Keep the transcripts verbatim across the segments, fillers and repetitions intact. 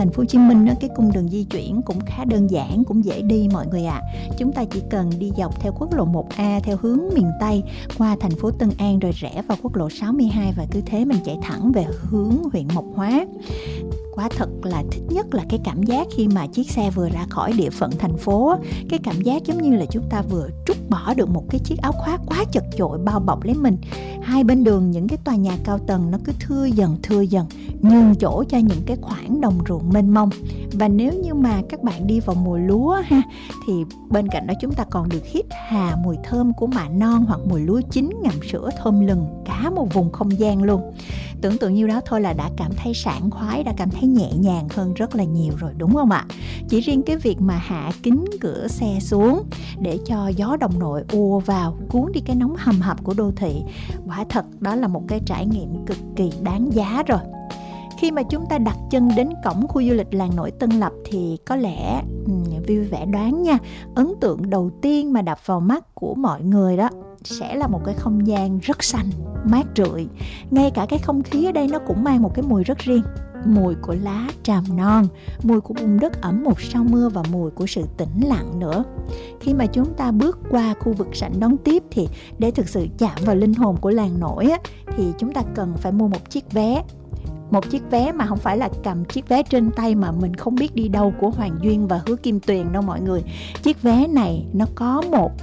thành phố Hồ Chí Minh đó, cái cung đường di chuyển cũng khá đơn giản, cũng dễ đi mọi người ạ. À. Chúng ta chỉ cần đi dọc theo quốc lộ một A theo hướng miền Tây qua thành phố Tân An rồi rẽ vào quốc lộ sáu mươi hai và cứ thế mình chạy thẳng về hướng huyện Mộc Hóa. Quả thật là thích nhất là cái cảm giác khi mà chiếc xe vừa ra khỏi địa phận thành phố, cái cảm giác giống như là chúng ta vừa trút bỏ được một cái chiếc áo khoác quá chật chội bao bọc lấy mình. Hai bên đường những cái tòa nhà cao tầng nó cứ thưa dần thưa dần, nhường chỗ cho những cái khoảng đồng ruộng mênh mông. Và nếu như mà các bạn đi vào mùa lúa ha, thì bên cạnh đó chúng ta còn được hít hà mùi thơm của mạ non hoặc mùi lúa chín ngậm sữa thơm lừng cả một vùng không gian luôn. Tưởng tượng như đó thôi là đã cảm thấy sảng khoái, đã cảm thấy nhẹ nhàng hơn rất là nhiều rồi, đúng không ạ? Chỉ riêng cái việc mà hạ kính cửa xe xuống để cho gió đồng nội ùa vào cuốn đi cái nóng hầm hập của đô thị, quả thật đó là một cái trải nghiệm cực kỳ đáng giá rồi. Khi mà chúng ta đặt chân đến cổng khu du lịch làng nổi Tân Lập thì có lẽ um, vui vẻ đoán nha, ấn tượng đầu tiên mà đập vào mắt của mọi người đó sẽ là một cái không gian rất xanh, mát rượi. Ngay cả cái không khí ở đây nó cũng mang một cái mùi rất riêng. Mùi của lá tràm non, mùi của bùn đất ẩm một sau mưa và mùi của sự tĩnh lặng nữa. Khi mà chúng ta bước qua khu vực sảnh đón tiếp thì để thực sự chạm vào linh hồn của làng nổi á, thì chúng ta cần phải mua một chiếc vé. Một chiếc vé mà không phải là cầm chiếc vé trên tay mà mình không biết đi đâu của Hoàng Duyên và Hứa Kim Tuyền đâu mọi người. Chiếc vé này nó có một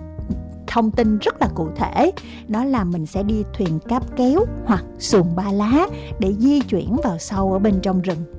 thông tin rất là cụ thể, đó là mình sẽ đi thuyền cáp kéo hoặc xuồng ba lá để di chuyển vào sâu ở bên trong rừng.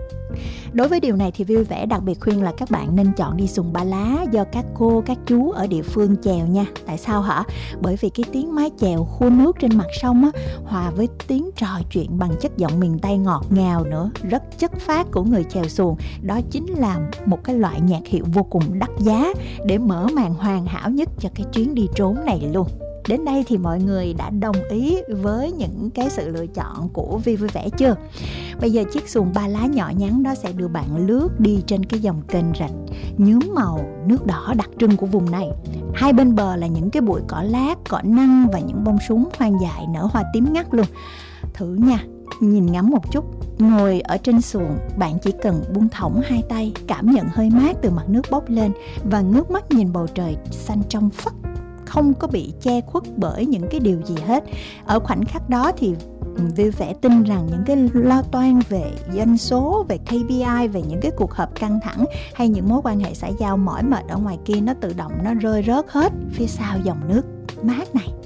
Đối với điều này thì Vui Vẻ đặc biệt khuyên là các bạn nên chọn đi xuồng ba lá do các cô, các chú ở địa phương chèo nha. Tại sao hả? Bởi vì cái tiếng mái chèo khua nước trên mặt sông á, hòa với tiếng trò chuyện bằng chất giọng miền Tây ngọt ngào nữa, rất chất phác của người chèo xuồng. Đó chính là một cái loại nhạc hiệu vô cùng đắt giá để mở màn hoàn hảo nhất cho cái chuyến đi trốn này luôn. Đến đây thì mọi người đã đồng ý với những cái sự lựa chọn của Vi Vui Vẻ chưa? Bây giờ chiếc xuồng ba lá nhỏ nhắn đó sẽ đưa bạn lướt đi trên cái dòng kênh rạch nhuốm màu nước đỏ đặc trưng của vùng này. Hai bên bờ là những cái bụi cỏ lát, cỏ năng và những bông súng hoang dại nở hoa tím ngắt luôn. Thử nha, nhìn ngắm một chút. Ngồi ở trên xuồng, bạn chỉ cần buông thõng hai tay, cảm nhận hơi mát từ mặt nước bốc lên và ngước mắt nhìn bầu trời xanh trong phất, không có bị che khuất bởi những cái điều gì hết. Ở khoảnh khắc đó thì Vui Vẻ tin rằng những cái lo toan về doanh số, về ca pê i, về những cái cuộc họp căng thẳng hay những mối quan hệ xã giao mỏi mệt ở ngoài kia, nó tự động nó rơi rớt hết phía sau dòng nước mát này.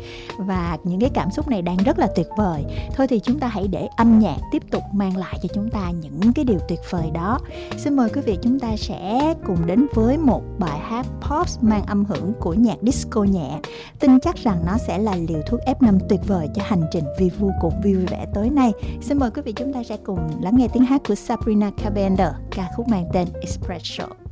Và những cái cảm xúc này đang rất là tuyệt vời. Thôi thì chúng ta hãy để âm nhạc tiếp tục mang lại cho chúng ta những cái điều tuyệt vời đó. Xin mời quý vị chúng ta sẽ cùng đến với một bài hát pop mang âm hưởng của nhạc disco nhẹ. Tin chắc rằng nó sẽ là liều thuốc ép năm tuyệt vời cho hành trình vi vu cùng Vi Vui Vẻ tối nay. Xin mời quý vị chúng ta sẽ cùng lắng nghe tiếng hát của Sabrina Carpenter, ca khúc mang tên Espresso.